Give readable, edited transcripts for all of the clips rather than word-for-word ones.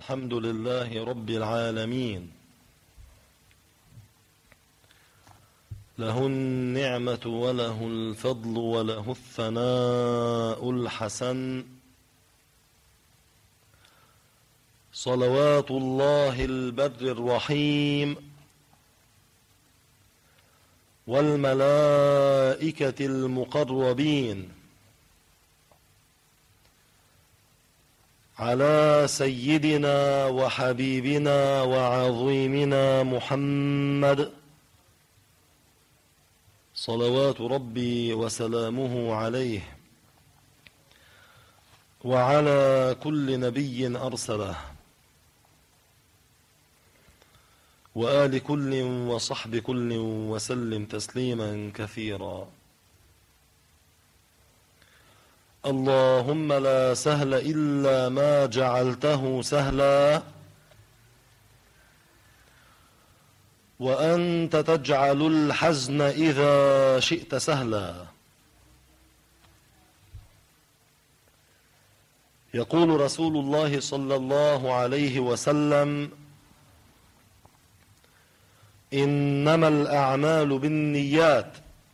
الحمد لله رب العالمين، له النعمة وله الفضل وله الثناء الحسن، صلوات الله البر الرحيم والملائكة المقربين على سيدنا وحبيبنا وعظيمنا محمد صلوات ربي وسلامه عليه وعلى كل نبي أرسله وآل كل وصحب كل وسلم تسليما كثيرا. اللهم لا سهل إلا ما جعلته سهلا وأنت تجعل الحزن إذا شئت سهلا. يقول رسول الله صلى الله عليه وسلم: إنما الأعمال بالنيات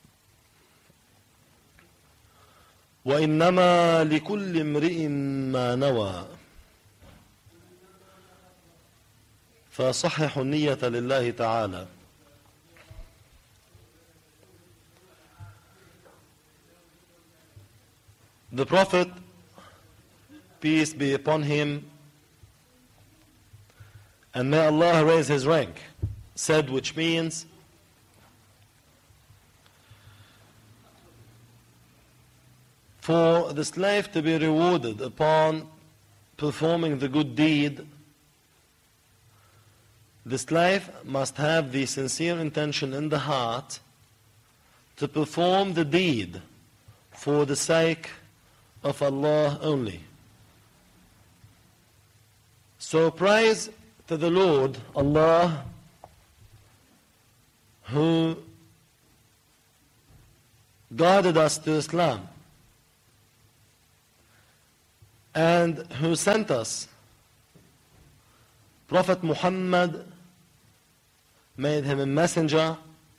وإنما لكل امرئ ما نوى. فصححوا النية لله تعالى. The Prophet, peace be upon him, and may Allah raise his rank, said, which means for the slave to be rewarded upon performing the good deed, the slave must have the sincere intention in the heart to perform the deed for the sake of Allah only. So praise to the Lord Allah, who guided us to Islam and who sent us Prophet Muhammad, made him a messenger,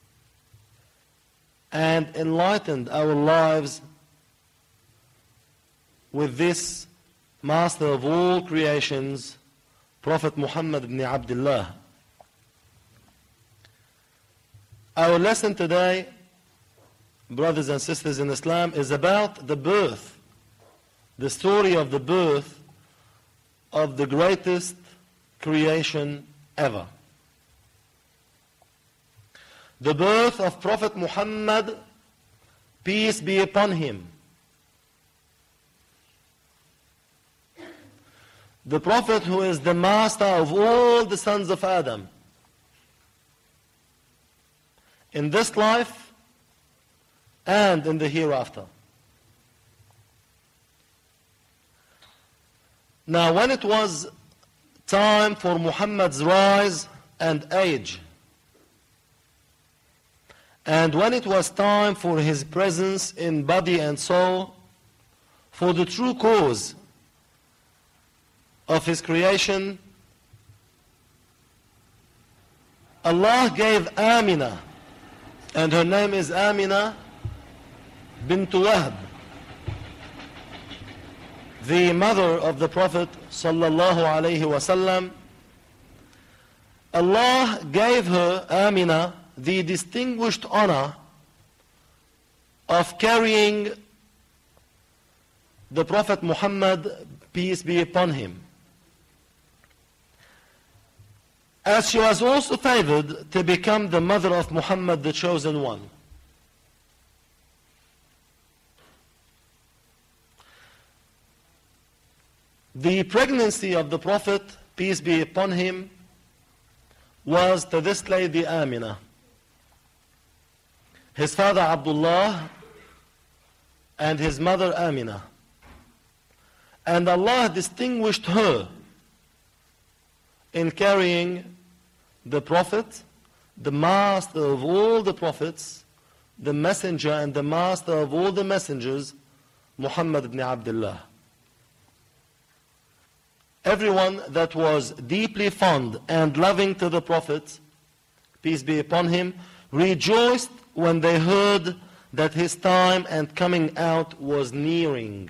and enlightened our lives with this master of all creations, Prophet Muhammad ibn Abdullah. Our lesson today, brothers and sisters in Islam, is about the birth, the story of the birth of the greatest creation ever. The birth of Prophet Muhammad, peace be upon him. The Prophet who is the master of all the sons of Adam, in this life and in the hereafter. Now, when it was time for Muhammad's rise and age, and when it was time for his presence in body and soul, for the true cause of his creation, Allah gave Amina, and her name is Amina bint Wahb, the mother of the Prophet sallallahu alaihi wasallam. Allah gave her, Amina, the distinguished honor of carrying the Prophet Muhammad, peace be upon him. As she was also favored to become the mother of Muhammad, the chosen one. The pregnancy of the Prophet, peace be upon him, was to this lady Amina. His father Abdullah and his mother Amina. And Allah distinguished her in carrying the Prophet, the master of all the prophets, the messenger and the master of all the messengers, Muhammad ibn Abdullah. everyone that was deeply fond and loving to the Prophet, peace be upon him, rejoiced when they heard that his time and coming out was nearing.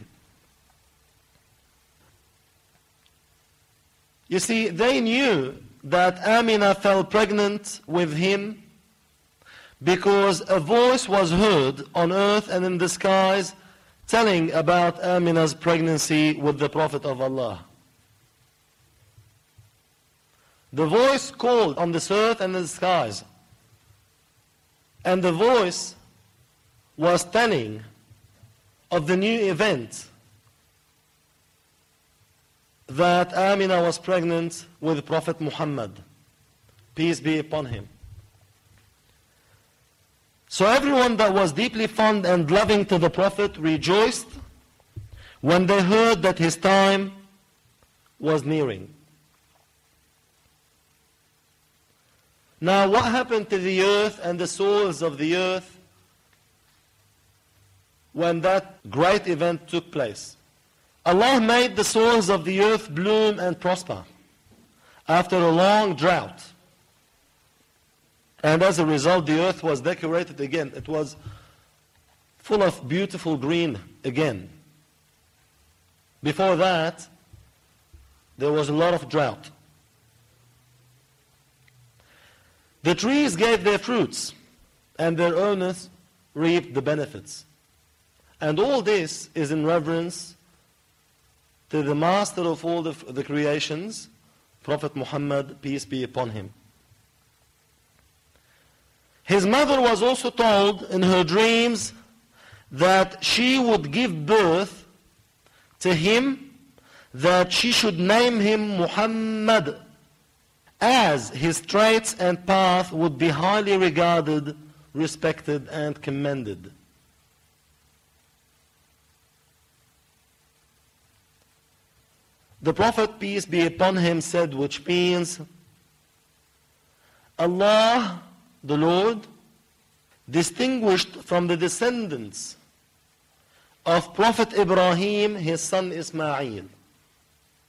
You see, they knew that Amina fell pregnant with him because a voice was heard on earth and in the skies telling about Amina's pregnancy with the Prophet of Allah. The voice called on this earth and in the skies. And the voice was telling of the new event that Amina was pregnant with Prophet Muhammad, peace be upon him. So everyone that was deeply fond and loving to the Prophet rejoiced when they heard that his time was nearing. Now, what happened to the earth and the souls of the earth when that great event took place? Allah made the souls of the earth bloom and prosper after a long drought. And as a result, the earth was decorated again. It was full of beautiful green again. Before that, there was a lot of drought. The trees gave their fruits, and their owners reaped the benefits. And all this is in reverence to the master of all the creations, Prophet Muhammad, peace be upon him. His mother was also told in her dreams that she would give birth to him, that she should name him Muhammad, as his traits and path would be highly regarded, respected, and commended. The Prophet, peace be upon him, said, which means, Allah, the Lord, distinguished from the descendants of Prophet Ibrahim his son Ismail.